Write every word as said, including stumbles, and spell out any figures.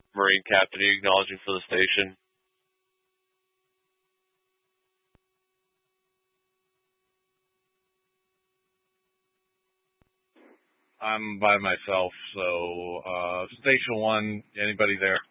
Marine Captain, are you acknowledging for the station? I'm by myself, so uh, Station One, anybody there?